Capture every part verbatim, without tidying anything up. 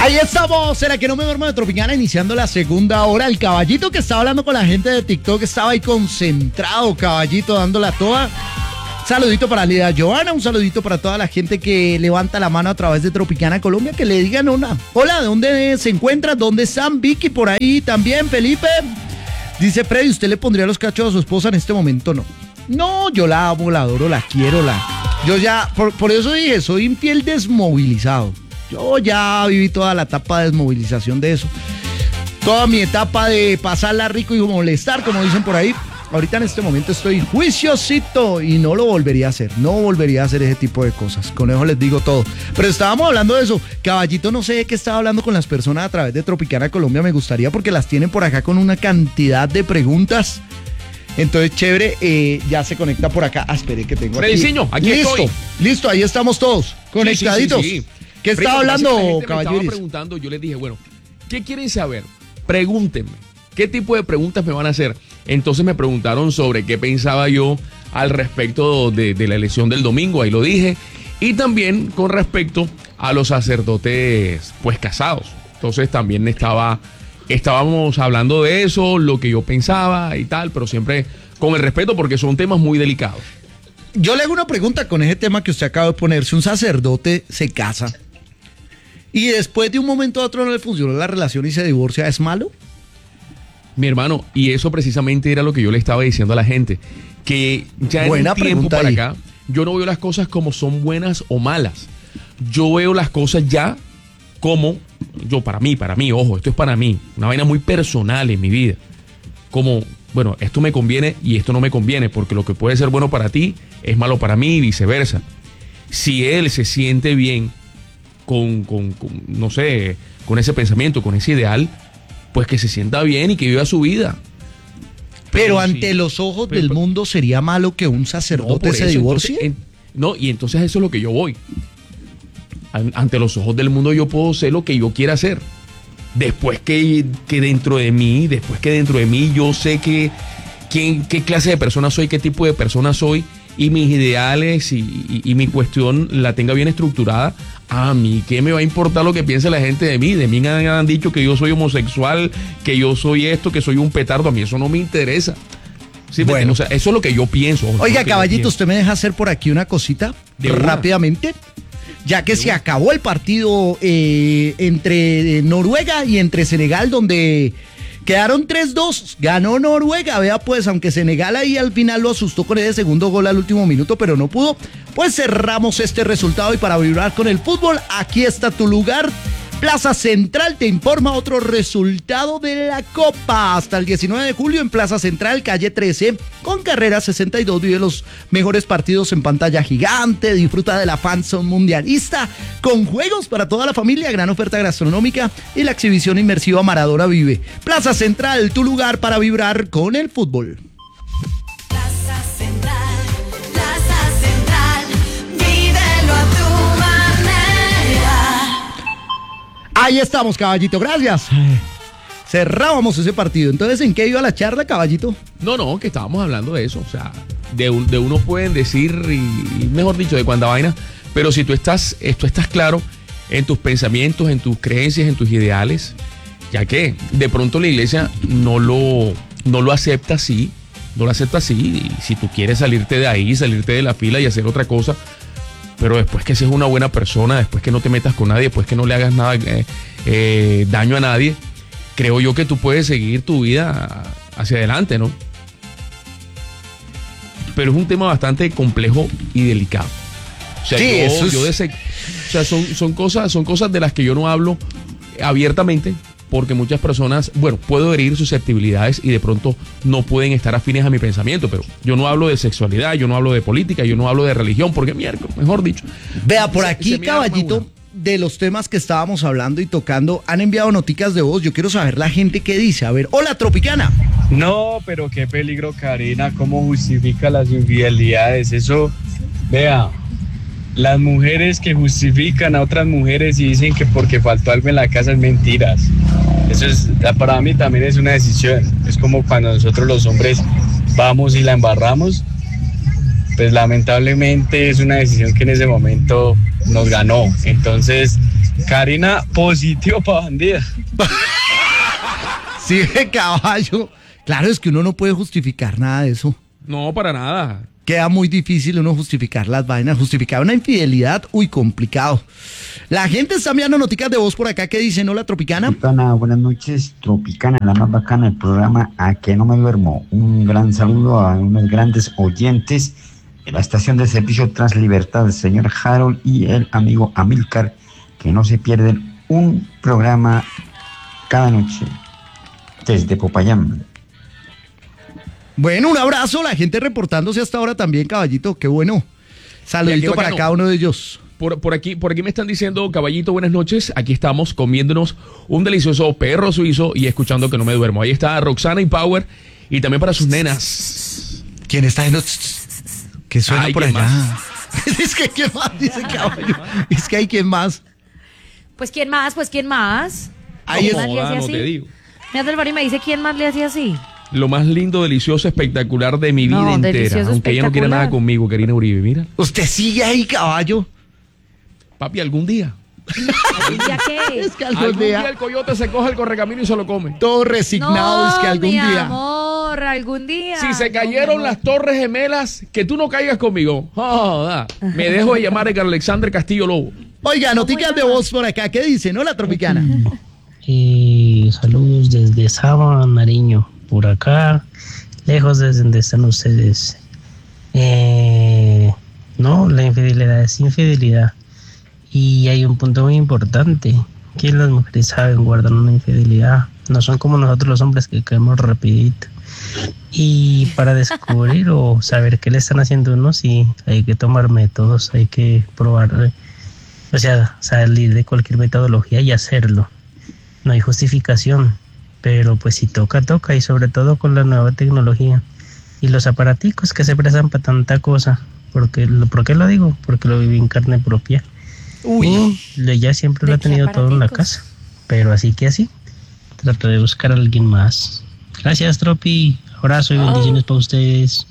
Ahí estamos, ¿será que no me duermo de Tropicana? Iniciando la segunda hora. El caballito que estaba hablando con la gente de TikTok estaba ahí concentrado, caballito, dándola toda. Saludito para Lida Joana, un saludito para toda la gente que levanta la mano a través de Tropicana Colombia, que le digan una. Hola, ¿de dónde se encuentran? ¿Dónde están? Vicky por ahí también, Felipe. Dice Freddy, ¿usted le pondría los cachos a su esposa en este momento? No. No, yo la amo, la adoro, la quiero, la... Yo ya, por, por eso dije, soy infiel desmovilizado. Yo ya viví toda la etapa de desmovilización de eso. Toda mi etapa de pasarla rico y molestar, como dicen por ahí. Ahorita en este momento estoy juiciosito y no lo volvería a hacer. No volvería a hacer ese tipo de cosas. Con eso les digo todo. Pero estábamos hablando de eso. Caballito, no sé de qué estaba hablando con las personas a través de Tropicana Colombia. Me gustaría porque las tienen por acá con una cantidad de preguntas. Entonces, chévere, eh, ya se conecta por acá. Ah, espere que tengo aquí. Frediciño, aquí listo, estoy. Listo, ahí estamos todos, conectaditos. Sí, sí, sí, sí. ¿Qué estaba hablando, caballero? Me estaba preguntando, yo les dije, bueno, ¿qué quieren saber? Pregúntenme. ¿Qué tipo de preguntas me van a hacer? Entonces me preguntaron sobre qué pensaba yo al respecto de, de la elección del domingo, ahí lo dije. Y también con respecto a los sacerdotes, pues, casados. Entonces también estaba... Estábamos hablando de eso, lo que yo pensaba y tal, pero siempre con el respeto porque son temas muy delicados. Yo le hago una pregunta con ese tema que usted acaba de poner. Si un sacerdote se casa y después de un momento a otro no le funcionó la relación y se divorcia, ¿es malo? Mi hermano, y eso precisamente era lo que yo le estaba diciendo a la gente, que ya Buena en un tiempo para ahí. acá, yo no veo las cosas como son buenas o malas. Yo veo las cosas ya como... Yo, para mí, para mí, ojo, esto es para mí, una vaina muy personal en mi vida. Como, bueno, esto me conviene y esto no me conviene, porque lo que puede ser bueno para ti es malo para mí y viceversa. Si él se siente bien con, con, con, no sé, con ese pensamiento, con ese ideal, pues que se sienta bien y que viva su vida. Pero, Pero ante sí, los ojos pero, del pero, mundo, ¿sería malo que un sacerdote no, se eso, divorcie? Entonces, en, no, y entonces eso es lo que yo voy. Ante los ojos del mundo yo puedo ser lo que yo quiera hacer. Después que, que dentro de mí, después que dentro de mí yo sé que, que, qué clase de persona soy, qué tipo de persona soy, y mis ideales y, y, y mi cuestión la tenga bien estructurada, a mí qué me va a importar lo que piense la gente de mí. De mí han, han dicho que yo soy homosexual, que yo soy esto, que soy un petardo. A mí eso no me interesa. Sí, bueno, o sea, eso es lo que yo pienso. Oiga, caballito, ¿usted me deja hacer por aquí una cosita rápidamente? Ya que se acabó el partido eh, entre Noruega y entre Senegal, donde quedaron tres dos, ganó Noruega, vea pues, aunque Senegal ahí al final lo asustó con ese segundo gol al último minuto, pero no pudo, pues cerramos este resultado y para vibrar con el fútbol, aquí está tu lugar. Plaza Central te informa otro resultado de la Copa. Hasta el diecinueve de julio en Plaza Central, calle trece, con carrera sesenta y dos, vive los mejores partidos en pantalla gigante, disfruta de la fanzone mundialista, con juegos para toda la familia, gran oferta gastronómica y la exhibición inmersiva Maradona Vive. Plaza Central, tu lugar para vibrar con el fútbol. Plaza Central, Plaza Central, vívelo a tu manera. Ahí estamos, caballito, gracias. Cerrábamos ese partido. Entonces, ¿en qué iba la charla, caballito? No, no, que estábamos hablando de eso. O sea, de, un, de uno pueden decir, y, y mejor dicho, de cuánta vaina, pero si tú estás, tú estás claro en tus pensamientos, en tus creencias, en tus ideales, ya que de pronto la iglesia no lo, no lo acepta así, no lo acepta así, y si tú quieres salirte de ahí, salirte de la fila y hacer otra cosa, pero después que seas una buena persona, después que no te metas con nadie, después que no le hagas nada eh, eh, daño a nadie, creo yo que tú puedes seguir tu vida hacia adelante, ¿no? Pero es un tema bastante complejo y delicado. O sea, sí, yo, eso es... yo de ese, o sea, son, son, cosas, son cosas de las que yo no hablo abiertamente, porque muchas personas, bueno, puedo herir susceptibilidades y de pronto no pueden estar afines a mi pensamiento, pero yo no hablo de sexualidad, yo no hablo de política, yo no hablo de religión, porque miércoles, mejor dicho. Vea, por se, aquí, se caballito, de los temas que estábamos hablando y tocando, han enviado noticas de voz. Yo quiero saber la gente qué dice. A ver, hola, Tropicana. No, pero qué peligro, Karina, cómo justifica las infidelidades. Eso, vea, las mujeres que justifican a otras mujeres y dicen que porque faltó algo en la casa es mentiras. Eso es, para mí también es una decisión. Es como cuando nosotros los hombres vamos y la embarramos, pues lamentablemente es una decisión que en ese momento nos ganó. Entonces, Karina, positivo para bandida. Sí, caballo. Claro, es que uno no puede justificar nada de eso. No, para nada. Queda muy difícil uno justificar las vainas, justificar una infidelidad, uy, complicado. La gente está enviando noticas de voz por acá que dicen, hola, Tropicana. Tropicana, buenas noches, Tropicana, la más bacana del programa A que no me duermo. Un gran saludo a unos grandes oyentes de la estación de servicio Translibertad, el señor Harold y el amigo Amílcar, que no se pierden un programa cada noche desde Popayán. Bueno, un abrazo, la gente reportándose hasta ahora también, caballito, qué bueno. Saludito Qué para bacano. cada uno de ellos. Por, por aquí, por aquí me están diciendo, caballito, buenas noches. Aquí estamos comiéndonos un delicioso perro suizo y escuchando que no me duermo. Ahí está Roxana y Power y también para sus nenas. ¿Quién está en ¿Qué suena Ay, por ¿quién allá? más? Es que ¿quién más? Dice caballo. Es que hay quien más. Pues ¿quién más? Pues ¿quién más? Ahí ¿Quién es- más le Joda, hacía no así? te digo. Mira, del Bari me dice quién más le hacía así. Lo más lindo, delicioso, espectacular de mi vida No, entera. delicioso, Aunque ella no quiere espectacular. nada conmigo, Karina Uribe. Mira, Usted sigue ahí, caballo. papi, algún día. ¿Algún día qué? Es que algún, Algún día, día el coyote se coge el correcamino y se lo come. todo resignado, es que algún mi día. amor, algún día. Si se No, cayeron mi las amor. torres gemelas, que tú no caigas conmigo. Joda. Me dejo de llamar Edgar Alexander Castillo Lobo. Oiga, noticas de voz por acá, ¿qué dicen? Hola, Tropicana. Eh, saludos desde Sábado Nariño, por acá, lejos de donde están ustedes. Eh, no, la infidelidad es infidelidad. Y hay un punto muy importante, que las mujeres saben guardar una infidelidad. No son como nosotros los hombres que caemos rapidito. Y para descubrir o saber qué le están haciendo a uno, sí, hay que tomar métodos, hay que probar, eh, o sea, salir de cualquier metodología y hacerlo. No hay justificación, pero pues si toca, toca, y sobre todo con la nueva tecnología y los aparaticos que se prestan para tanta cosa. Porque, ¿por qué lo digo? Porque lo viví en carne propia. Uy. Y ella siempre ¿De lo ha qué tenido todo en la aparaticos? casa, pero así que así, trato de buscar a alguien más. Gracias, Tropi, abrazo y bendiciones para ustedes.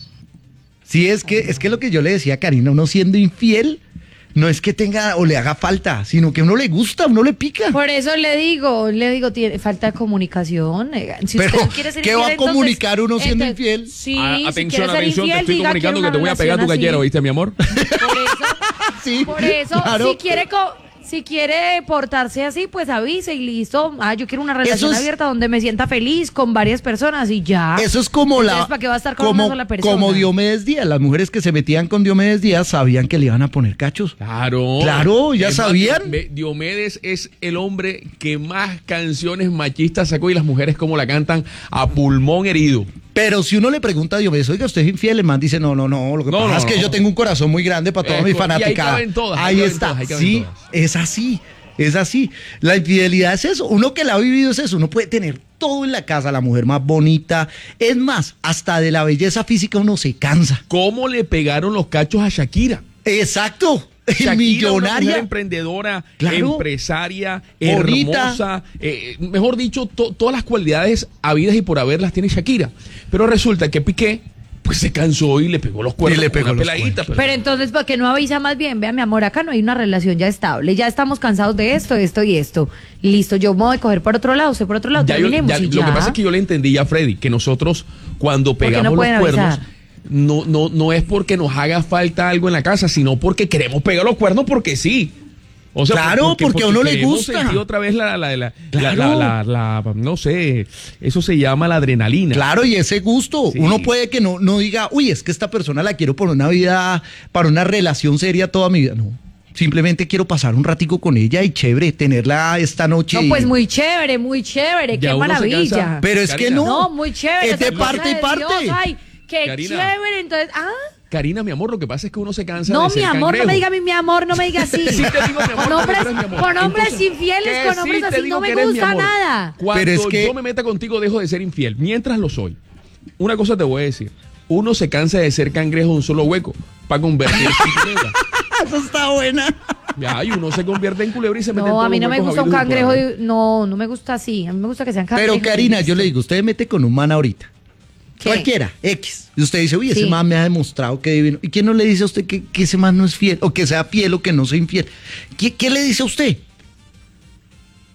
Sí, es que, es que lo que yo le decía a Karina, uno siendo infiel, no es que tenga o le haga falta, sino que a uno le gusta, a uno le pica. Por eso le digo, le digo, tiene falta de comunicación. eh, Si Pero, usted no quiere ser ¿qué infiel, va a entonces- comunicar uno siendo entonces, infiel? Sí, Ah, si atención, quiere ser atención, infiel, te estoy diga, comunicando quiero que una te voy a pegar tu relación gallero, así. ¿viste, mi amor? Por eso, Sí, por eso, claro. si quiere co- si quiere portarse así, pues avise y listo. Ah, yo quiero una relación Eso es- abierta donde me sienta feliz con varias personas y ya. Eso es como Entonces, la. ¿para qué va a estar con como, una sola persona? como Diomedes Díaz. Las mujeres que se metían con Diomedes Díaz sabían que le iban a poner cachos. Claro. Claro, ya Es más, sabían. Ve- Diomedes es el hombre que más canciones machistas sacó y las mujeres como la cantan a pulmón herido. Pero si uno le pregunta a Diomedes, oiga, ¿usted es infiel? El man dice, no, no, no. Lo que No, pasa no, es que no. yo tengo un corazón muy grande para toda Es mi co- y ahí fanaticada. caben todas, ahí Ahí caben está. todas, ahí caben Sí, todas. es así. Es así. La infidelidad es eso. Uno que la ha vivido es eso. Uno puede tener todo en la casa, la mujer más bonita. Es más, hasta de la belleza física uno se cansa. ¿Cómo le pegaron los cachos a Shakira? Exacto. Shakira, una Millonaria. mujer emprendedora, Claro. empresaria, Bonita. hermosa, eh, mejor dicho, to- todas las cualidades habidas y por haber las tiene Shakira. Pero resulta que Piqué, pues se cansó y le pegó los cuernos Y le con pegó una los peladita. cuernos. Pero entonces, ¿por qué no avisa más bien? Vea, mi amor, acá no hay una relación ya estable. Ya estamos cansados de esto, esto y esto. Listo, yo me voy a coger por otro lado, usted por otro lado. Ya yo- Terminemos ya- y lo ya. que pasa es que yo le entendí a Freddy que nosotros cuando qué no pegamos los pueden cuernos avisar? no, no, no es porque nos haga falta algo en la casa, sino porque queremos pegar los cuernos porque sí. O sea, Claro, porque a uno le queremos gusta. sentir otra vez la, la, la, la- Claro. la- la- la- no sé, eso se llama la adrenalina. Claro, y ese gusto. Sí. Uno puede que no, no diga, uy, es que esta persona la quiero por una vida, para una relación seria toda mi vida. No. Simplemente quiero pasar un ratico con ella y chévere, tenerla esta noche. No, y- pues muy chévere, muy chévere, Ya qué uno se maravilla. cansa. Pero es que Karina. no. No, muy chévere. Es de esa cosa parte y de parte. Dios, ay, qué Karina. chévere. Entonces, ah, Karina, mi amor, lo que pasa es que uno se cansa no, de mi ser amor, no cangrejo. me diga mi, mi amor, no me diga así. Sí te digo, mi amor, con porque hombres, tú eres mi amor. con hombres Entonces, infieles, que con sí hombres te así, digo no me que eres mi gusta amor. nada. Cuando Pero es que- yo me meta contigo, dejo de ser infiel. Mientras lo soy. Una cosa te voy a decir. Uno se cansa de ser cangrejo en un solo hueco para convertirse en culebra. Eso está buena. Ya, y uno se convierte en culebra y se mete en No, todos a mí los no me huecos gusta un habidos y por cangrejo. haber. de- No, no me gusta así. A mí me gusta que sean cangrejos. Pero Karina, yo le digo, usted mete con un man ahorita. ¿Qué? Cualquiera, X. Y usted dice, uy, ese Sí. man me ha demostrado que divino. ¿Y quién no le dice a usted que, que ese man no es fiel? O que sea fiel o que no sea infiel. ¿Qué, qué le dice a usted?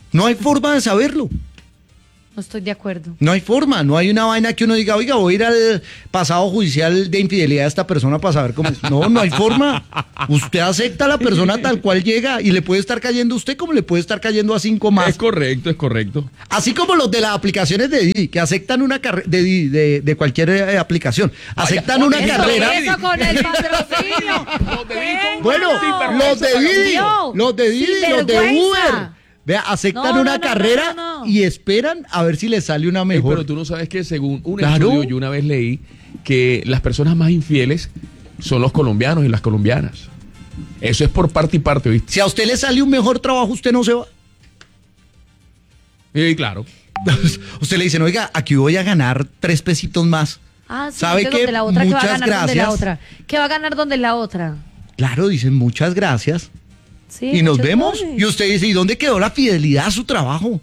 No hay forma de saberlo. No estoy de acuerdo. No hay forma, no hay una vaina que uno diga, oiga, voy a ir al pasado judicial de infidelidad de esta persona para saber cómo es. No, no hay forma. Usted acepta a la persona tal cual llega y le puede estar cayendo a usted como le puede estar cayendo a cinco más. Es correcto, es correcto. Así como los de las aplicaciones de Didi, que aceptan una carrera de, Didi, de, de cualquier eh, aplicación. Aceptan una Eso, carrera. eso con el patrocinio. Los de Didi son Bueno, unos sinvergüenza, los de Didi, No, los de Didi, los de sinvergüenza. Uber. Vea, aceptan No, no, una no, carrera no, no. y esperan a ver si les sale una Ey, mejor. pero tú no sabes que según un Claro. estudio, yo una vez leí que las personas más infieles son los colombianos y las colombianas. Eso es por parte y parte, ¿viste? Si a usted le sale un mejor trabajo, usted no se va. Sí, claro. Usted le dice, oiga, aquí voy a ganar tres pesitos más. Ah, sí, ¿Sabe entonces qué? donde la otra, ¿qué va a Muchas ganar donde la gracias. otra? ¿Qué va a ganar donde la otra? Claro, dicen muchas gracias. Sí, y nos muchas vemos. gracias. Y usted dice, ¿y dónde quedó la fidelidad a su trabajo?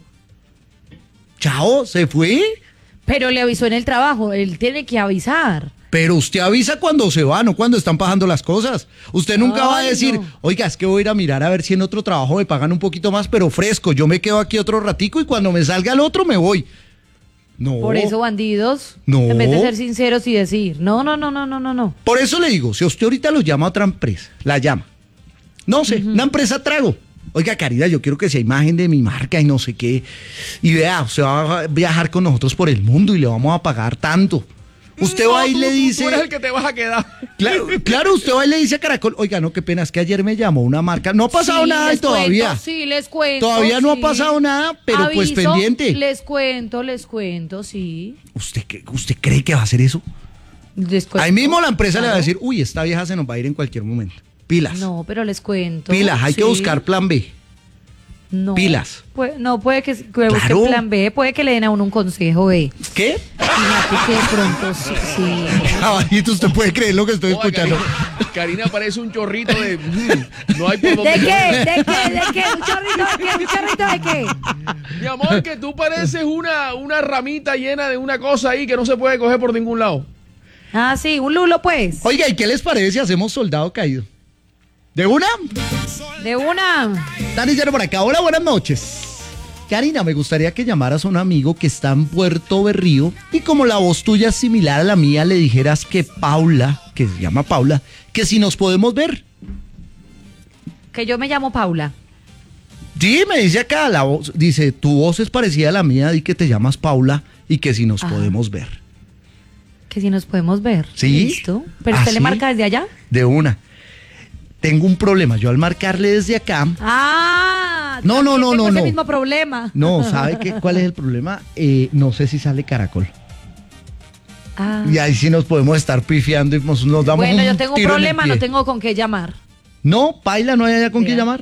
Chao, se fue. Pero le avisó en el trabajo, él tiene que avisar. Pero usted avisa cuando se va, no cuando están pasando las cosas. Usted nunca va a Ay, decir, no. oiga, es que voy a ir a mirar a ver si en otro trabajo me pagan un poquito más, pero fresco. Yo me quedo aquí otro ratico y cuando me salga el otro me voy. No. Por eso, bandidos, No. en vez de ser sinceros y decir, no, no, no, no, no, no, no. Por eso le digo, si usted ahorita lo llama a otra empresa, la llama. No sé, una empresa trago. Oiga, Caridad, yo quiero que sea imagen de mi marca y no sé qué. Y vea, usted va a viajar con nosotros por el mundo y le vamos a pagar tanto. Usted va y tú- le tú- dice... Tú eres el que te vas a quedar. Claro, claro, usted va y le dice a Caracol, oiga, no, qué pena, es que ayer me llamó una marca. No ha pasado Sí, nada y les todavía. cuento, sí, les cuento. Todavía no ha sí. pasado nada, pero pues Aviso, pendiente. Les cuento, les cuento, sí. ¿Usted, qué- ¿Usted cree que va a hacer eso? Les cuento. Ahí mismo la empresa le va a Claro. decir, uy, esta vieja se nos va a ir en cualquier momento. Pilas. No, pero les cuento. Pilas, hay que sí. buscar plan B. No. pilas. Puede- no, puede que, que busque Claro. plan B, puede que le den a uno un consejo B. ¿Qué? Fíjate que de pronto sí, sí. Caballito, usted puede creer lo que estoy Joda, escuchando. Karina, Karina parece un chorrito de... mm, no hay por ¿De dónde qué? coger. ¿De qué? ¿De qué? ¿Un chorrito de qué? ¿Un chorrito de qué? Mi amor, que tú pareces una, una ramita llena de una cosa ahí que no se puede coger por ningún lado. Ah, sí, un lulo pues. Oiga, ¿y qué les parece si hacemos soldado caído? ¿De una? De una. Dani Lleno por acá. Hola, buenas noches. Karina, me gustaría que llamaras a un amigo que está en Puerto Berrío y como la voz tuya es similar a la mía, le dijeras que Paula, que se llama Paula, que si nos podemos ver. Que yo me llamo Paula. Sí, me dice acá, la voz, dice, tu voz es parecida a la mía, di que te llamas Paula y que si nos Ah. podemos ver. Que si nos podemos ver. ¿Sí? ¿Listo? ¿Pero ¿Ah, usted le sí? marca desde allá? De una. Tengo un problema, yo al marcarle desde acá, Ah. No, no, también no, tengo no, ese no. mismo problema. no, ¿sabe qué, cuál es el problema? Eh, no sé si sale Caracol. Ah. Y ahí sí nos podemos estar pifiando y nos, nos damos Bueno, un yo tengo un tiro en el problema, pie. no tengo con qué llamar. No, Paila, no hay allá con Vea. quién llamar.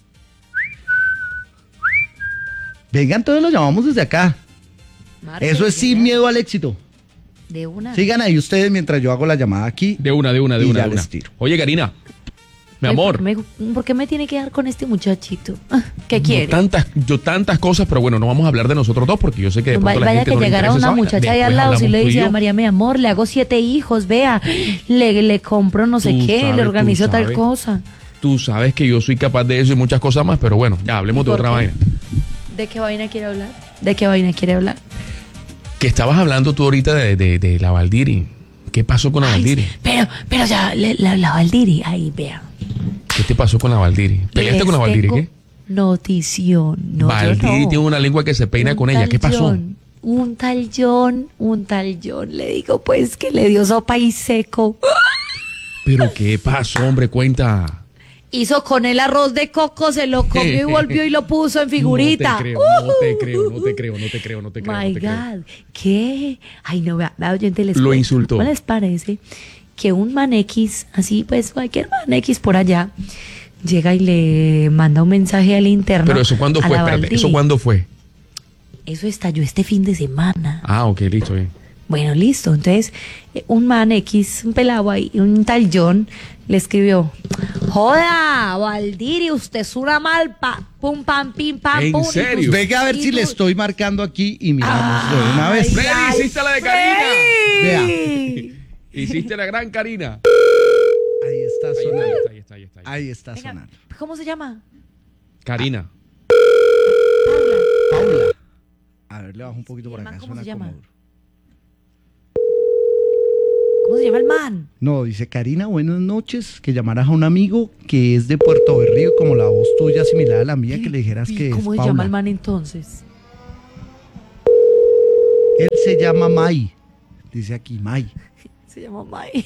Vengan, todos los llamamos desde acá. Marque, Eso es sin ya. miedo al éxito. De una. Sigan ahí ustedes mientras yo hago la llamada aquí. De una, de una, de Y una. ya de una. les tiro. Oye, Karina, mi Ay, amor. me- ¿Por qué me tiene que dar con este muchachito? Ah, ¿Qué Yo quiere? tantas, yo tantas cosas, pero bueno, no vamos a hablar de nosotros dos porque yo sé que de Va- pronto la Vaya gente que no le llegara interesa una esa vaina. muchacha ahí al Después lado, si hablamos le tú y dice yo. a María, mi amor, le hago siete hijos, vea, le, le compro no sé Tú qué, sabes, le tú organizo tal sabes. cosa. Tú sabes que yo soy capaz de eso y muchas cosas más, pero bueno, ya hablemos de ¿Por otra qué? vaina. ¿De qué vaina quiere hablar? ¿De qué vaina quiere hablar? Que estabas hablando tú ahorita de, de, de la Valdiri. ¿Qué pasó con la Ay, Valdiri? pero, pero ya, le- la, la Valdiri, ahí vea. ¿Qué te pasó con la Valdiri? ¿Peleaste Les con la Valdiri? tengo ¿Qué? Notición. No, yo Valdiri no. tiene una lengua que se peina Un con ella. tal ¿Qué pasó? John, un tal John, un tal John, le digo pues que le dio sopa y seco. ¿Pero qué pasó, hombre? Cuenta. Hizo con el arroz de coco, se lo comió y volvió y lo puso en figurita. No te creo, no te creo, no te creo, no te creo, no te creo. My no te creo. God, ¿qué? Ay, no, vea, vea, oyente, les Lo cuento. insultó. ¿Cómo les parece que un man X, así pues cualquier man X por allá, llega y le manda un mensaje al interno? Pero eso cuándo a fue, la espérate, Valdiri? ¿eso cuándo fue? Eso estalló este fin de semana. Ah, ok, listo, bien. Bueno, listo. Entonces, eh, un man X, un pelado ahí, un tal John, le escribió: Joda, Valdiri, usted es una malpa. Pum, pam, pim, pam, ¿En pum. serio? Venga a ver Y si tú- le estoy marcando aquí y miramos de una Ay, vez. Freddy, ay, hiciste la de Karina. Freddy. Hiciste la gran Karina. Ahí está Ahí está, sonando. ahí está, ahí está, ahí está. Ahí está Venga, sonando. ¿cómo se llama? Karina. Paula. ver, le bajo un poquito por ¿El man acá. cómo suena se llama? como duro. ¿Cómo se llama el man? No, dice Karina, buenas noches, que llamaras a un amigo que es de Puerto Berrío, como la voz tuya similar a la mía, que le dijeras ¿Y que es cómo se Paula. llama el man entonces? Él se llama Mai, dice aquí Mai, Se llama Mai.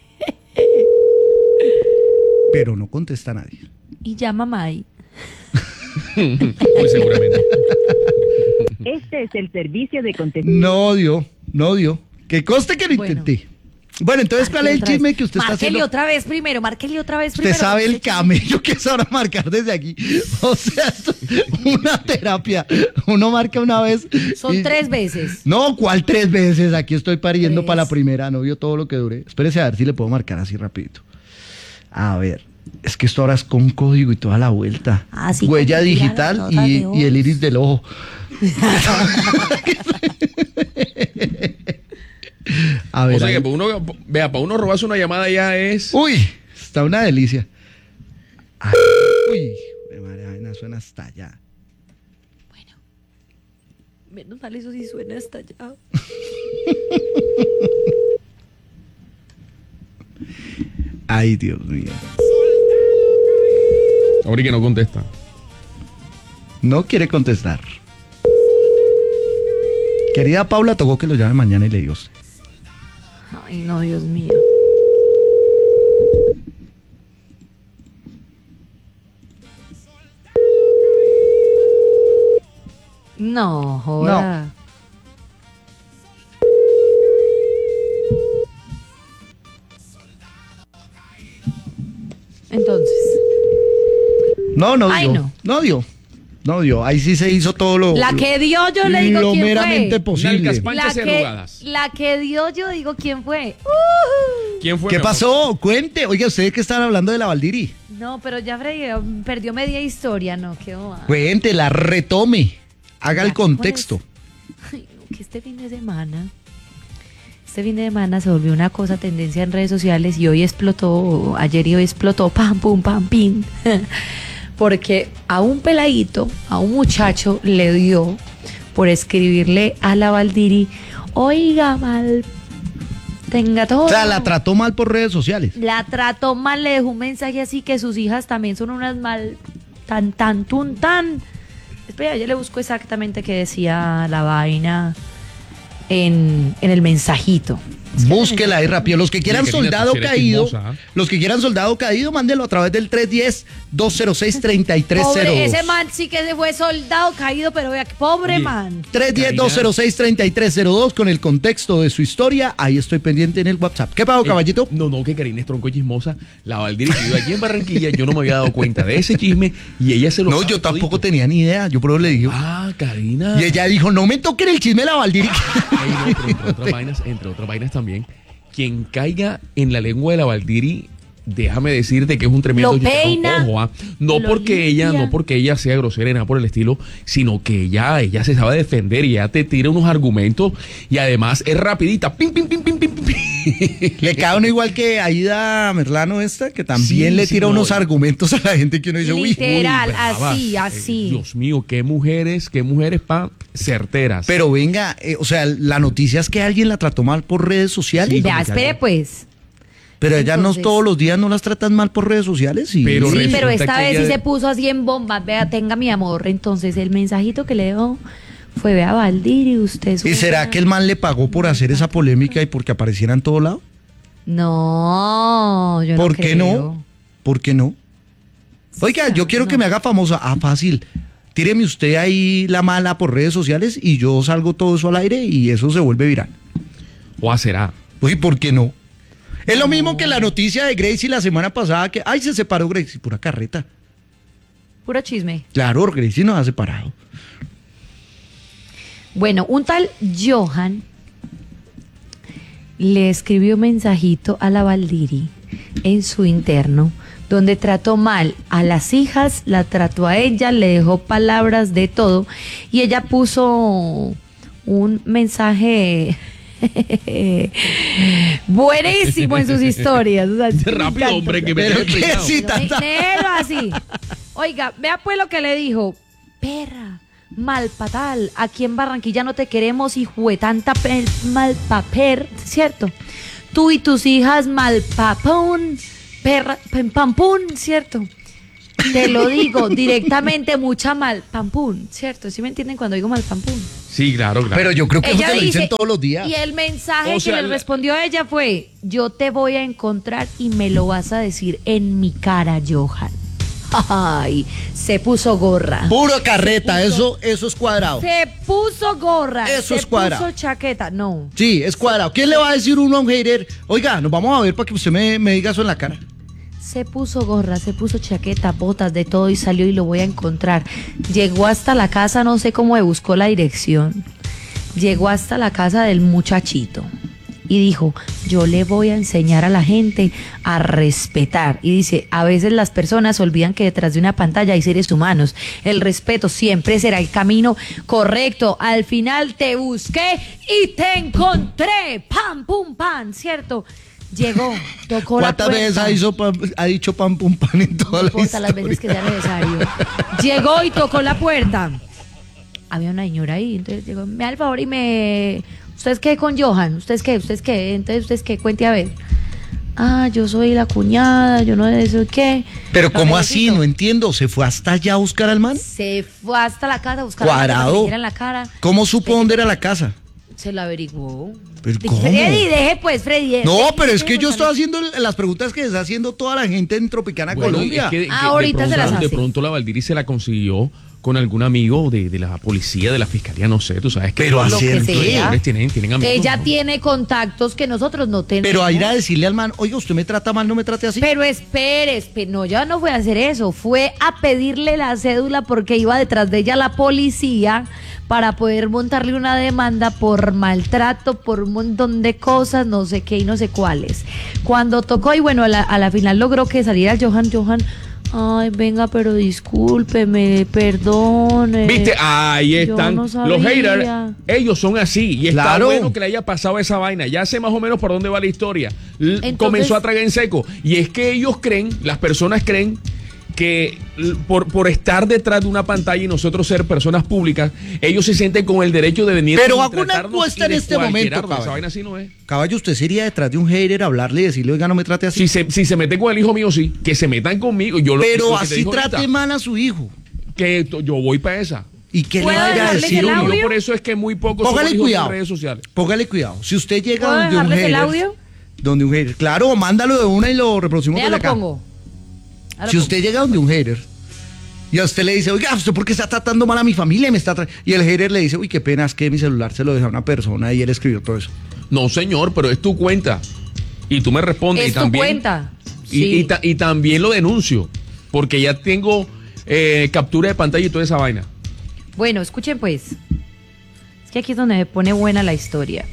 pero no contesta a nadie. Y llama Mai. Muy seguramente. Este es el servicio de contestación. No dio, no dio. Que coste que lo Bueno. intenté. Bueno, entonces, ¿cuál es el Márquele otra chisme vez. que usted está Márquele haciendo? otra vez primero, márquele otra vez Usted primero. sabe el Ese chisme- camello que es ahora marcar desde aquí. O sea, esto es una terapia. Uno marca una vez. Son y- tres veces. No, ¿cuál tres veces? Aquí estoy pariendo Tres. para la primera, no vio todo lo que duré. Espérese a ver si le puedo marcar así rapidito. A ver, es que esto ahora es con código y toda la vuelta. Ah, sí, Huella con digital las notas y, de voz. y el iris del ojo. A ver, O sea ahí. que para uno, vea, para uno robarse una llamada ya es. Uy, está una delicia. Ay, uy, madre, vaina suena hasta allá. Menos mal, eso sí suena hasta allá. Ay, Dios mío. Ahora que no contesta. No quiere contestar. Querida Paula, tocó que lo llame mañana y le digo. Ay, no, Dios mío. No, joda. Entonces, No, no Ay, dio. no. No dio. No dio. Ahí sí se hizo todo lo. la lo- que dio yo le digo lo quién meramente fue. posible. Nalgas panchas La y que, arrugadas. la que dio yo digo quién fue. Uh. ¿Quién fue? ¿Qué mi amor? pasó? Cuente. Oiga, ustedes que están hablando de la Valdiri. No, pero ya fregué, perdió media historia, no, qué boba. Cuente, la retome. Haga Ya, el contexto. Ay, no, que este fin de semana, este fin de semana se volvió una cosa tendencia en redes sociales y hoy explotó, ayer y hoy explotó, pam, pum, pam, pim. Porque a un peladito, a un muchacho le dio por escribirle a la Valdiri, oiga, mal, tenga todo. O sea, la trató mal por redes sociales. La trató mal, le dejó un mensaje así que sus hijas también son unas mal, tan, tan, tun, tan. Espera, ya le busco exactamente qué decía la vaina en, en el mensajito. Búsquela ahí rápido. Los que quieran Mira, Karina, soldado tú sí eres caído, chismosa, ¿ah? los que quieran soldado caído, mándenlo a través del tres uno cero, dos cero seis, tres tres cero dos. Pobre, ese man sí que se fue soldado caído, pero vea, que pobre Oye, man. tres uno cero, dos cero seis, tres tres cero dos con el contexto de su historia. Ahí estoy pendiente en el WhatsApp. ¿Qué pasó, Eh, caballito? No, no, que Karina es tronco chismosa. La Valdiri que vive allí en Barranquilla, yo no me había dado cuenta de ese chisme y ella se lo No, sabe yo tampoco todito. tenía ni idea. Yo por eso le dije. Ah, Karina. Y ella dijo, no me toquen el chisme de la Valdiri. Ay, no, pero entre otras vainas, entre otras vainas también, quien caiga en la lengua de la Valdiri, déjame decirte que es un tremendo Lo chicharrón. peina, Ojo, ah. No lo porque ella, limpia. no porque ella sea grosera ni nada por el estilo, sino que ella, ella se sabe defender y ella te tira unos argumentos y además es rapidita. Pim, pim, pim, pim, pim, pim. Le cae uno igual que Aida Merlano esta, que también Sí, le sí, tira no. unos argumentos a la gente que uno dice, uy, Literal, Brava. así, Eh, así. Dios mío, qué mujeres, qué mujeres pa certeras. pero venga, eh, o sea, la noticia es que alguien la trató mal por redes sociales. Sí, Vea, como que espere algo- pues. Pero ellas no Entonces- todos los días no las tratan mal por redes sociales. Sí, Pero Sí, resulta pero esta que vez ella- sí se puso así en bombas. Vea, tenga mi amor. Entonces el mensajito que le dio fue, vea, Valdiri, usted es ¿Y una- será que el man le pagó por hacer esa polémica y porque apareciera en todo lado? No, yo no ¿Por qué creo. no? ¿Por qué no? Oiga, yo quiero que me haga famosa. Ah, fácil. Tíreme usted ahí la mala por redes sociales y yo salgo todo eso al aire y eso se vuelve viral. O será. Oye, ¿por qué no? Es lo mismo que la noticia de Gracie la semana pasada que, ay, se separó Gracie, pura carreta. Puro chisme. Claro, Gracie nos ha separado. Bueno, un tal Johan le escribió un mensajito a la Valdiri en su interno, donde trató mal a las hijas, la trató a ella, le dejó palabras de todo, y ella puso un mensaje buenísimo en sus historias. O sea, sí me Rápido, encanta. hombre, que me Pero deje qué peinado. sí, Pero tanta- léelo así. Oiga, vea pues lo que le dijo. Perra, Malpatal, aquí en Barranquilla no te queremos, hijo de tanta pe- malpaper, ¿cierto? Tú y tus hijas malpapón, perra, pampún, ¿cierto? Te lo digo directamente, mucha malpampún, ¿cierto? ¿Sí me entienden cuando digo malpampún? Sí, claro, claro. Pero yo creo que eso Ella te lo dicen dice- todos los días. Y el mensaje O que sea, le la- respondió a ella fue: yo te voy a encontrar y me lo vas a decir en mi cara, Johan. Ay, se puso gorra. Puro carreta, eso, eso es cuadrado. Se puso gorra. Eso se es cuadrado. puso chaqueta. No. Sí, es cuadrado. ¿Quién le va a decir uno a un hater? Oiga, nos vamos a ver para que usted me, me diga eso en la cara. Se puso gorra, se puso chaqueta, botas, de todo y salió y lo voy a encontrar. Llegó hasta la casa, no sé cómo me buscó la dirección. Llegó hasta la casa del muchachito y dijo: yo le voy a enseñar a la gente a respetar. Y dice: a veces las personas olvidan que detrás de una pantalla hay seres humanos. El respeto siempre será el camino correcto. Al final te busqué y te encontré. Pam, pum, pam, ¿cierto? Llegó, tocó la ¿Cuántas puerta. veces ha, hizo pam- ha dicho pam pum pan en toda No la importa las historia? veces que sea necesario. Llegó y tocó la puerta. Había una señora ahí, entonces llegó: me da el favor y me... ¿Ustedes qué con Johan? ¿Ustedes qué? ¿Ustedes qué? Entonces, ¿ustedes qué? Cuente a ver. Ah, yo soy la cuñada, yo no sé eso qué. Pero Lo ¿cómo así? necesito. No entiendo. ¿Se fue hasta allá a buscar al man? Se fue hasta la casa a buscar a Cuadrado. en la cara. ¿Cómo supo dónde era la casa? Se lo averiguó. ¿Pero Di- cómo? Freddy, deje pues, Freddy. No, deje, pero es deje que yo de estoy contar- haciendo las preguntas que está haciendo toda la gente en Tropicana Bueno, Colombia. es que- que Ah, ahorita de se pronto, las de hace. pronto la Valdiri se la consiguió con algún amigo de, de la policía, de la fiscalía, no sé, tú sabes que Pero los hacer los qué. señores tienen, tienen amigos. Ella ¿no? tiene contactos que nosotros no tenemos. Pero a ir a decirle al man, oiga, usted me trata mal, no me trate así. Pero espere, espere, no, ya no fue a hacer eso, fue a pedirle la cédula porque iba detrás de ella la policía para poder montarle una demanda por maltrato, por un montón de cosas, no sé qué y no sé cuáles. Cuando tocó y bueno, a la, a la final logró que saliera Johan, Johan, ay, venga, pero discúlpeme, perdone. ¿Viste? Ahí Yo están no los sabía. haters. Ellos son así. Y está Claro. bueno que le haya pasado esa vaina. Ya sé más o menos por dónde va la historia. L- Entonces- Comenzó a tragar en seco. Y es que ellos creen, las personas creen que l- por, por estar detrás de una pantalla y nosotros ser personas públicas, ellos se sienten con el derecho de venir Pero y hago una tratarnos encuesta y en este momento, descualquierarnos. Esa caballo. vaina así no es. Caballo, ¿usted sería detrás de un hater a hablarle y decirle, oiga, no me trate así? Si se, si se meten con el hijo mío, sí. Que se metan conmigo. Yo lo- Pero lo que te así digo trate ahorita, mal a su hijo. que to- yo voy para esa. ¿Y qué le ¿Puedo vaya a dejarles decir el uno? audio? Yo por eso es que muy pocos Póngale somos hijos cuidado. de redes sociales. Póngale cuidado. Si usted llega ¿Puedo donde un dejarles el hater, audio? donde un hater, claro, mándalo de una y lo reproducimos Ya desde lo acá. pongo. Ya lo Si pongo. usted llega donde un hater y a usted le dice, oiga, ¿usted por qué está tratando mal a mi familia? Y, me está tra-?" y el hater le dice, uy, qué pena, es que mi celular se lo dejó a una persona y él escribió todo eso. No, señor, pero es tu cuenta. Y tú me respondes. Es y tu también, cuenta. Y, Sí. y ta- y también lo denuncio. Porque ya tengo eh, captura de pantalla y toda esa vaina. Bueno, escuchen pues. Es que aquí es donde me pone buena la historia.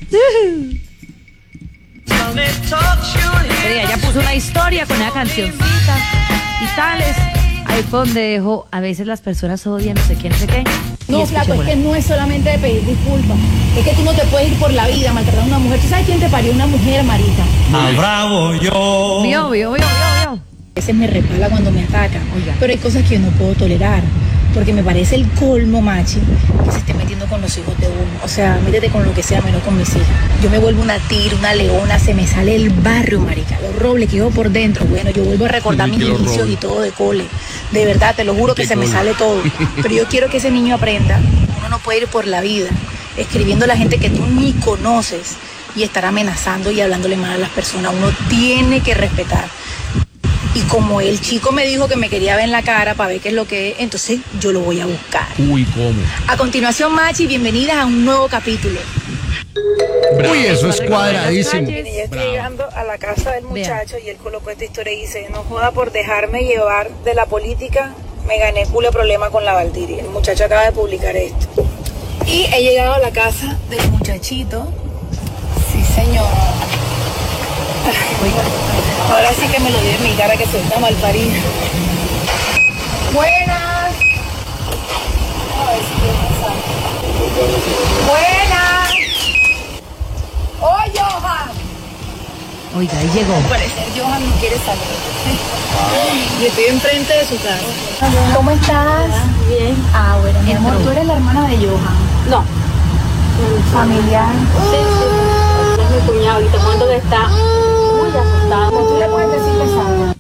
Ella ya puso una historia con una cancioncita y tales. Ahí fue donde dejó, a veces las personas odian no sé qué, no sé qué. Y No, flaco, es escuchémosla. que no es solamente de pedir disculpas. Es que tú no te puedes ir por la vida maltratando a una mujer. ¿Tú sabes quién te parió una mujer, marica? Más bravo yo. Vio, vio, vio, vio, vio. A veces me repala cuando me atacan. Oiga. Pero hay cosas que yo no puedo tolerar. Porque me parece el colmo, machi, que se esté metiendo con los hijos de uno. O sea, métete con lo que sea, menos con mis hijas. Yo me vuelvo una tira, una leona, se me sale el barrio, marica. Los robles que llevo por dentro. Bueno, yo vuelvo a recordar Sí, mis que los inicios robles. y todo de cole. De verdad, te lo juro que Qué se me cole. sale todo. Pero yo quiero que ese niño aprenda. Uno no puede ir por la vida escribiendo a la gente que tú ni conoces y estar amenazando y hablándole mal a las personas. Uno tiene que respetar. Y como el chico me dijo que me quería ver en la cara para ver qué es lo que es, entonces yo lo voy a buscar. Uy, ¿cómo? A continuación, Machi, bienvenidas a un nuevo capítulo. Uy, eso es cuadradísimo. Miren, ya estoy llegando a la casa del Vean. muchacho y él colocó esta historia y dice, no joda por dejarme llevar de la política, me gané culo problema con la Valdiria. El muchacho acaba de publicar esto. Y he llegado a la casa del muchachito. Sí, señor. Ay, ahora sí que me lo dio en mi cara que soy una malparida. Buenas. Ay, sí, qué pasa. Buenas. ¡Oh, Johan! Oiga, ahí llegó. Al parecer Johan no quiere salir. Y estoy enfrente de su casa. ¿Cómo estás? Bien. Ah, bueno, mi amor, Entró. tú eres la hermana de Johan? No. Familiar. Sí, sí. Es mi cuñado y te cuento que está muy asustado. ¿Tú le puedes decir que salga?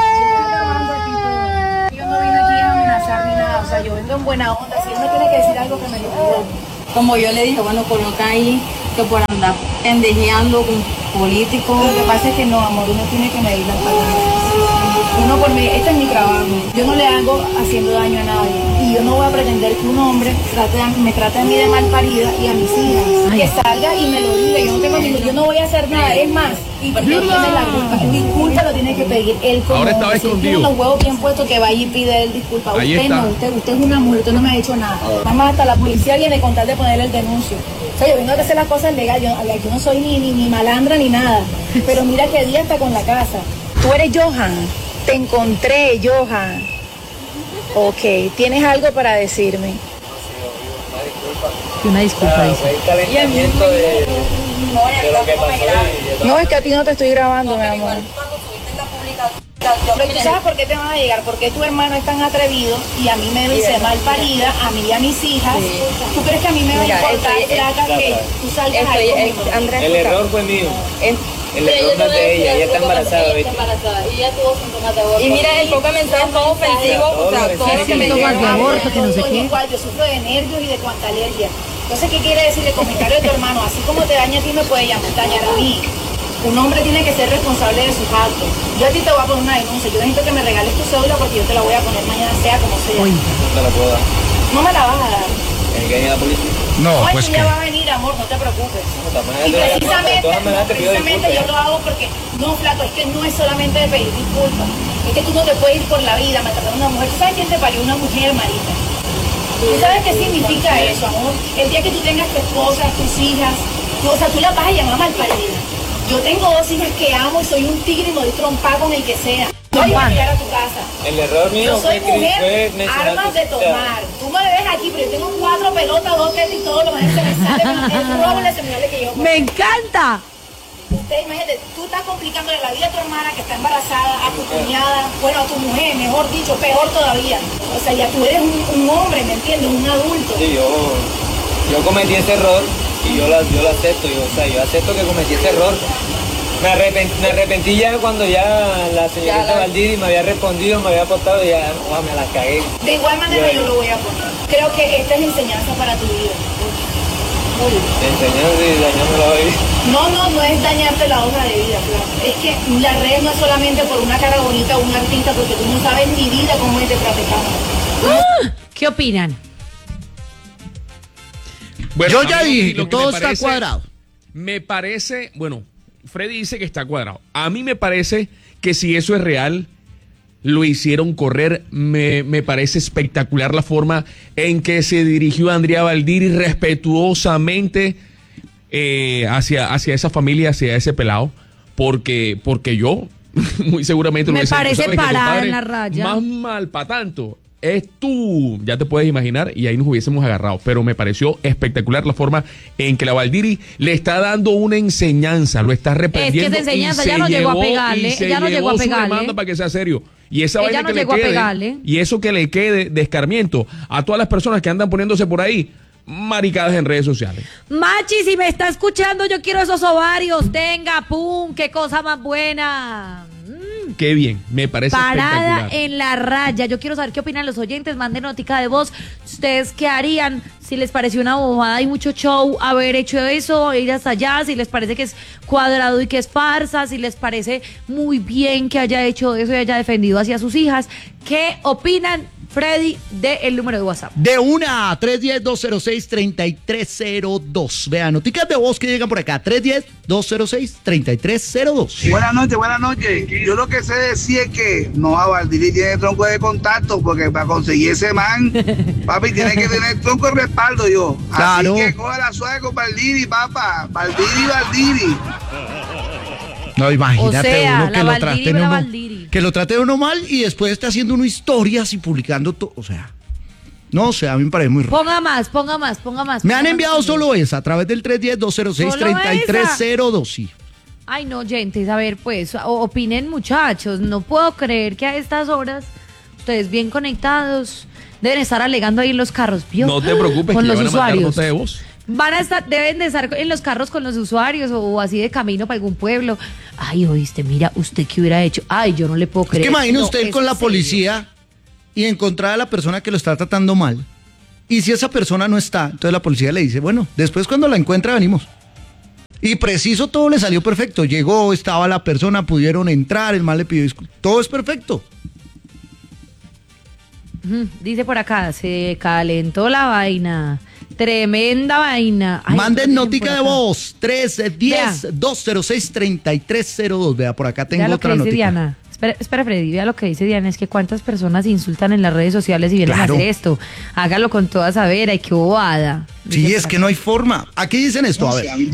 Yo no vine aquí a amenazar ni nada, o sea, yo vengo en buena onda. Si él me tiene que decir algo, que me lo diga. Como yo le dije, bueno, coloca ahí que por andar pendejeando con políticos. Lo que pasa es que no, amor, uno tiene que medir las palabras. Uno por mí, este es mi trabajo. Yo no le hago haciendo daño a nadie. Y yo no voy a pretender que un hombre trate a- me trate a mí de mal parida y a mis hijas. Ay. Que salga y me lo diga. Yo no tengo ningún, yo no voy a hacer nada. Es más, y porque él tiene la culpa. Disculpa lo tiene que pedir él como Ahora estaba hombre. Si él escondido. tiene los huevos bien puestos, que vaya y pide él disculpa. Ahí Usted está. no, usted, usted es una mujer, usted no me ha dicho nada. Además, hasta la policía viene con tal de ponerle el denuncio. O sea, yo vengo a hacer las cosas legales. Yo, yo no soy ni, ni, ni malandra ni nada. Pero mira que día está con la casa. Tú eres Johan. Te encontré, Johan. Ok, ¿tienes algo para decirme? Y una disculpa, dice. No, es que a ti no te estoy grabando, mi amor. Pero ¿tú sabes por qué te van a llegar? Porque tu hermano es tan atrevido y a mí me dice mal parida, a mí y a mis hijas. ¿Tú crees que a mí me va a Mira, importar, estoy- flaca, que tú salgas Estoy, ahí eh, conmigo? Andrés, El escucha. error fue mío. Es- El error no es de ella, ella está embarazada, Ella ¿viste? está embarazada y ella tuvo síntomas de aborto. Y mira, el poco mensaje es todo ofensivo, o sea, todo lo que me Síntomas llega. de aborto, que no sé Soy qué. igual, yo sufro de nervios y de cuanta alergia. Entonces, ¿qué quiere decir el comentario de tu hermano? Así como te daña a ti, me puede llamar- dañar a mí. Un hombre tiene que ser responsable de sus actos. Yo a ti te voy a poner una denuncia. Yo necesito que me regales tu cédula porque yo te la voy a poner mañana, sea como sea. No te la puedo dar. No me la vas a dar. ¿En qué viene la policía? No, Hoy pues tú que. ya va a venir, amor, no te preocupes. De todas maneras, Y te voy a- precisamente, de todas maneras te pido precisamente yo disculpas. lo hago porque, no, flaco, es que no es solamente de pedir disculpas. Es que tú no te puedes ir por la vida maltratando a una mujer. ¿Tú sabes quién te parió? Una mujer, marica. ¿Tú sabes qué significa eso, amor? El día que tú tengas tu esposa, tus hijas, tú, o sea, tú las vas a llamar malparida. Yo tengo dos hijas que amo y soy un tigre y me doy trompa con el que sea. No voy a llegar a tu casa. El error mío Yo soy fue, que- mujer, fue mencionar armas tu- de o sea, tomar. Tú me ves aquí, pero yo tengo cuatro pelotas, dos tetas y todo lo más se me sale. Es robo la señal que yo. ¡Me encanta! Usted, imagínate, tú estás complicándole la vida a tu hermana que está embarazada, a tu cuñada, bueno, a tu mujer, mejor dicho, peor todavía. O sea, ya tú eres un, un hombre, ¿me entiendes? Un adulto. Sí, yo, yo cometí ese error y yo, la, yo lo acepto. Yo, o sea, yo acepto que cometí ese error. Me arrepentí, me arrepentí ya cuando ya la señorita Ya la- Valdiri me había respondido, me había aportado y ya, wow, me la cagué. De igual manera yo lo voy a poner. Creo que esta es enseñanza para tu vida. Te enseñaron y dañándolo hoy. No, no, no es dañarte la hoja de vida, claro. Es que la red no es solamente por una cara bonita o un artista, porque tú no sabes mi vida cómo es detrás de cámara. ¿Qué opinan? Bueno, Yo a ya mí dije lo que todo me está cuadrado. Me parece, bueno, Freddy dice que está cuadrado. A mí me parece que si eso es real, lo hicieron correr. Me, me parece espectacular la forma en que se dirigió Andrea Valdiri respetuosamente eh, hacia, hacia esa familia, hacia ese pelado. Porque, porque yo, muy seguramente lo Me hubiese hecho. parece ¿Sabes que, parada compadre? en la raya. Más mal para tanto. Es tú, ya te puedes imaginar, y ahí nos hubiésemos agarrado. Pero me pareció espectacular la forma en que la Valdiri le está dando una enseñanza, lo está reprendiendo. Es que esa enseñanza y ya se no llegó a llevó- pegarle, y se ella no llevó llegó a su pegarle. demanda para que sea serio. Y esa Ella vaina no que le llegó a quede, pegarle. y eso que le quede de escarmiento a todas las personas que andan poniéndose por ahí maricadas en redes sociales. Machi, si me está escuchando, yo quiero esos ovarios. Tenga, pum, qué cosa más buena. Mm, Qué bien, me parece Parada espectacular. en la raya. Yo quiero saber qué opinan los oyentes. Manden notica de voz. ¿Ustedes qué harían? Si les pareció una bobada y mucho show haber hecho eso, ir hasta allá. Si les parece que es cuadrado y que es farsa. Si les parece muy bien que haya hecho eso y haya defendido hacia sus hijas. ¿Qué opinan, Freddy, del número de WhatsApp? De una a tres uno cero, dos cero seis, tres tres cero dos. Vean, noticas de voz que llegan por acá. tres uno cero, dos cero seis, tres tres cero dos. Buenas noches, buenas noches. Yo lo que sé decir es que no, a Valdiri tiene tronco de contacto porque para conseguir ese man, papi, tiene que tener tronco de respaldo yo. Claro. Así que coja la suave con Valdiri, papá. Valdiri, Valdiri. No, imagínate O sea, uno que la lo Valdiri, traten la uno, Valdiri. que lo trate uno mal y después esté haciendo uno historias y publicando todo, o sea, no, o sea, a mí me parece muy raro. Ponga más, ponga más, ponga más. Me ponga han más. enviado solo esa a través del tres uno cero, dos cero seis, ¿Solo tres tres cero dos, sí. Ay, no, oyentes, a ver, pues, o- opinen, muchachos. No puedo creer que a estas horas ustedes ustedes bien conectados. Deben estar alegando ahí en los carros, ¿vio? No te preocupes, con que los ya van a mandar usuarios. nota de voz. Van a estar, deben de estar en los carros con los usuarios o, o así de camino para algún pueblo. Ay, oíste, mira, ¿usted qué hubiera hecho? Ay, yo no le puedo Es creer. que imagine No, usted es con la serio. policía y encontrar a la persona que lo está tratando mal. Y si esa persona no está, entonces la policía le dice, bueno, después cuando la encuentre venimos. Y preciso todo le salió perfecto. Llegó, estaba la persona, pudieron entrar, el mal le pidió disculpas. Todo es perfecto. Ujú, dice por acá, se calentó la vaina. Tremenda vaina. Ay, Manden otro dicen notica por de acá. voz, tres diez, dos cero seis, treinta y tres cero dos. Vea, por acá tengo Vea lo que otra dice notica. Diana. Espera, espera, Freddy, vea lo que dice Diana. Es que cuántas personas insultan en las redes sociales y vienen Claro. a hacer esto. Hágalo con toda saber, ay, qué bobada. Sí, Dice es por que acá. no hay forma. Aquí dicen esto, a ver.